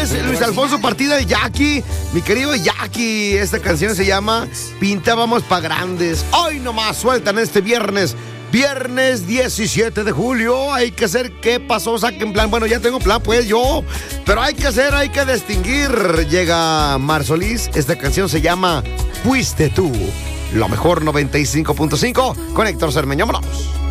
es Luis Alfonso Partida de Jackie. Mi querido Jackie, esta canción se llama Pintábamos pa' Grandes. Hoy nomás sueltan este viernes 17 de julio. Hay que hacer qué pasó, saquen plan. Bueno, ya tengo plan, pues yo. Pero hay que distinguir. Llega Mar Solís. Esta canción se llama Fuiste tú. Lo mejor 95.5 con Héctor Cermeño. Vámonos.